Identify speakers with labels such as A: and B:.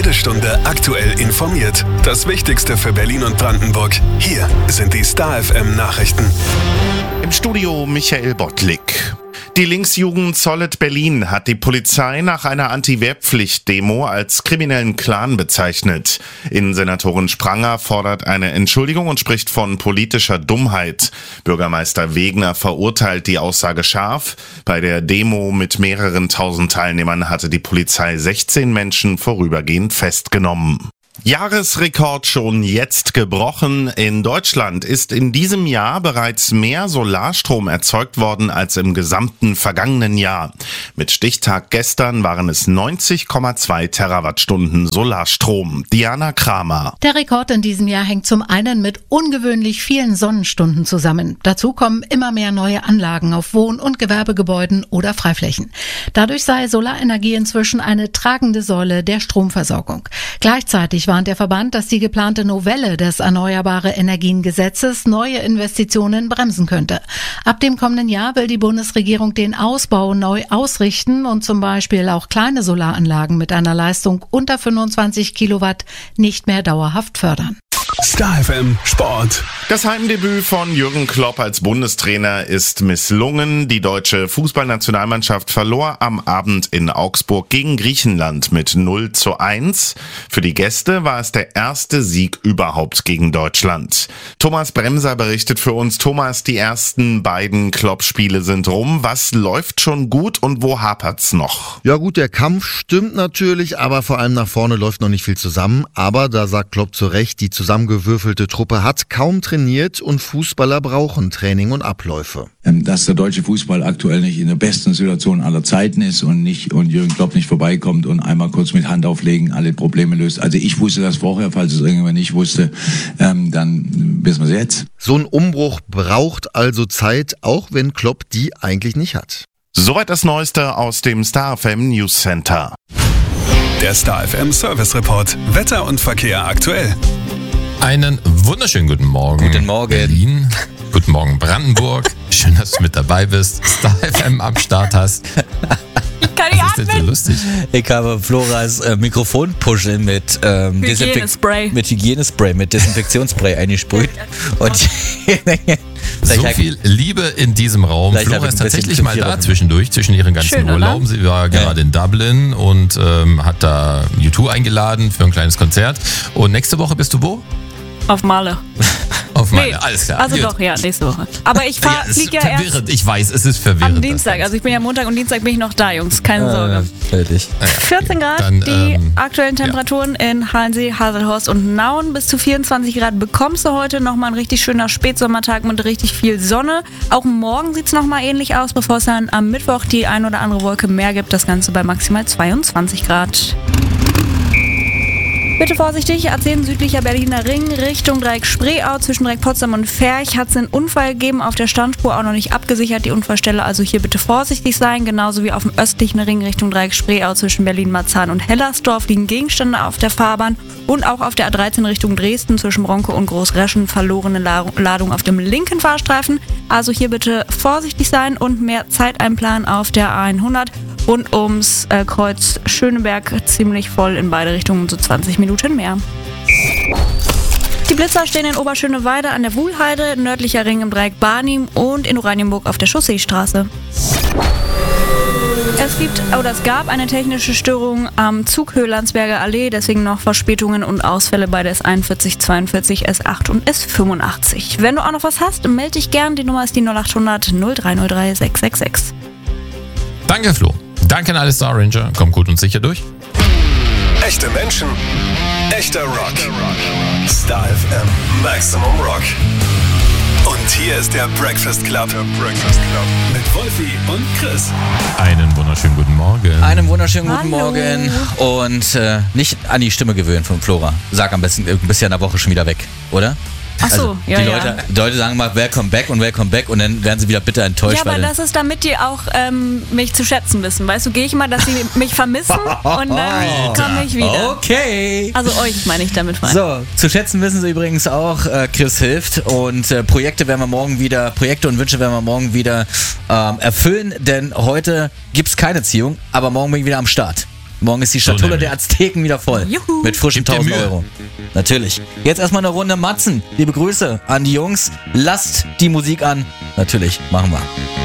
A: Stunde aktuell informiert. Das Wichtigste für Berlin und Brandenburg. Hier sind die Star FM Nachrichten.
B: Im Studio Michael Bottlik. Die Linksjugend Solid Berlin hat die Polizei nach einer Anti-Wehrpflicht-Demo als kriminellen Clan bezeichnet. Innensenatorin Spranger fordert eine Entschuldigung und spricht von politischer Dummheit. Bürgermeister Wegner verurteilt die Aussage scharf. Bei der Demo mit mehreren tausend Teilnehmern hatte die Polizei 16 Menschen vorübergehend festgenommen. Jahresrekord schon jetzt gebrochen. In Deutschland ist in diesem Jahr bereits mehr Solarstrom erzeugt worden als im gesamten vergangenen Jahr. Mit Stichtag gestern waren es 90,2 Terawattstunden Solarstrom. Diana Kramer.
C: Der Rekord in diesem Jahr hängt zum einen mit ungewöhnlich vielen Sonnenstunden zusammen. Dazu kommen immer mehr neue Anlagen auf Wohn- und Gewerbegebäuden oder Freiflächen. Dadurch sei Solarenergie inzwischen eine tragende Säule der Stromversorgung. Gleichzeitig warnt der Verband, dass die geplante Novelle des Erneuerbare Energien Gesetzes neue Investitionen bremsen könnte. Ab dem kommenden Jahr will die Bundesregierung den Ausbau neu ausrichten und zum Beispiel auch kleine Solaranlagen mit einer Leistung unter 25 Kilowatt nicht mehr dauerhaft fördern.
A: Star FM Sport.
B: Das Heimdebüt von Jürgen Klopp als Bundestrainer ist misslungen. Die deutsche Fußballnationalmannschaft verlor am Abend in Augsburg gegen Griechenland mit 0:1. Für die Gäste war es der erste Sieg überhaupt gegen Deutschland. Thomas Bremser berichtet für uns. Thomas, die ersten beiden Klopp-Spiele sind rum. Was läuft schon gut und wo hapert's noch?
D: Ja gut, der Kampf stimmt natürlich, aber vor allem nach vorne läuft noch nicht viel zusammen. Aber da sagt Klopp zu Recht, die zusammengewürfelte Truppe hat kaum trainiert und Fußballer brauchen Training und Abläufe.
E: Dass der deutsche Fußball aktuell nicht in der besten Situation aller Zeiten ist und Jürgen Klopp nicht vorbeikommt und einmal kurz mit Hand auflegen alle Probleme löst. Also ich wusste das vorher, falls es irgendjemand nicht wusste, dann wissen wir es jetzt.
D: So ein Umbruch braucht also Zeit, auch wenn Klopp die eigentlich nicht hat.
B: Soweit das Neueste aus dem Star FM News Center.
A: Der Star FM Service Report. Wetter und Verkehr aktuell.
F: Einen wunderschönen guten Morgen.
G: Guten Morgen.
F: Berlin. Guten Morgen Brandenburg. Schön, dass du mit dabei bist. Star FM am Start hast.
H: Kann ich
F: Was ist denn so lustig?
G: Ich habe Floras Mikrofonpuschel mit
H: Hygienespray.
G: Mit Hygienespray, mit Desinfektionsspray eingesprüht. Und
F: So viel Liebe in diesem Raum.
G: Vielleicht
F: Flora
G: habe ich
F: ist
G: ein bisschen
F: tatsächlich mal
G: zu viel
F: da
G: davon.
F: zwischendurch, zwischen ihren ganzen
H: Schön, oder?
F: Urlauben. Sie war gerade in Dublin und hat da U2 eingeladen für ein kleines Konzert. Und nächste Woche bist du wo?
H: Auf Malle.
F: Auf Malle,
H: Nee,
F: alles klar.
H: Also
F: Gut.
H: doch, ja, nächste Woche. Aber ich
F: Ja, es
H: fliege
F: ist
H: ja erst
F: verwirrend. Ich weiß, es ist verwirrend.
H: am Dienstag. Also ich bin ja Montag und Dienstag bin ich noch da, Jungs. Keine Sorge.
G: fertig.
H: 14 Grad,
F: Dann,
H: die aktuellen Temperaturen in Halensee, Haselhorst und Nauen. Bis zu 24 Grad bekommst du heute. Nochmal ein richtig schöner Spätsommertag mit richtig viel Sonne. Auch morgen sieht es nochmal ähnlich aus, bevor es dann am Mittwoch die ein oder andere Wolke mehr gibt. Das Ganze bei maximal 22 Grad. Bitte vorsichtig, A10 südlicher Berliner Ring Richtung Dreieck Spreeau zwischen Dreieck Potsdam und Ferch hat es einen Unfall gegeben, auf der Standspur auch noch nicht abgesichert, die Unfallstelle, also hier bitte vorsichtig sein, genauso wie auf dem östlichen Ring Richtung Dreieck Spreeau zwischen Berlin-Marzahn und Hellersdorf liegen Gegenstände auf der Fahrbahn und auch auf der A13 Richtung Dresden zwischen Bronke und Großreschen verlorene Ladung auf dem linken Fahrstreifen, also hier bitte vorsichtig sein und mehr Zeit einplanen auf der A100. Rund ums Kreuz Schöneberg ziemlich voll in beide Richtungen, so 20 Minuten mehr. Die Blitzer stehen in Oberschöneweide an der Wuhlheide, nördlicher Ring im Dreieck Barnim und in Oranienburg auf der Chausseestraße. Es gab eine technische Störung am Zughöhe Landsberger Allee, deswegen noch Verspätungen und Ausfälle bei der S41, 42, S8 und S85. Wenn du auch noch was hast, melde dich gern. Die Nummer ist die 0800 0303 666.
F: Danke, Flo. Danke an alle Star Ranger. Kommt gut und sicher durch.
A: Echte Menschen. Echter Rock. Star FM Maximum Rock. Und hier ist der Breakfast Club. Mit Wolfi und Chris.
F: Einen wunderschönen guten Morgen.
G: Einen wunderschönen guten
H: Hallo.
G: Morgen und nicht an die Stimme gewöhnen von Flora. Sag am besten, du bist ja in der Woche schon wieder weg, oder?
H: Ach so,
G: Die
H: ja,
G: Leute sagen mal welcome back und dann werden sie wieder bitter enttäuscht.
H: Ja, aber
G: weil
H: das ist, damit die auch mich zu schätzen wissen. Weißt du, gehe ich mal, dass sie mich vermissen und dann komme ich wieder.
G: Okay.
H: Also euch meine ich damit mal.
G: So, zu schätzen wissen sie übrigens auch, Chris hilft und Projekte und Wünsche werden wir morgen wieder erfüllen, denn heute gibt's keine Ziehung, aber morgen bin ich wieder am Start. Morgen ist die Schatulle der Azteken wieder voll.
H: Juhu.
G: Mit frischen
F: Gib dir
G: 1000
F: Mühe.
G: Euro. Natürlich. Jetzt erstmal eine Runde Matzen. Liebe Grüße an die Jungs. Lasst die Musik an. Natürlich, machen wir.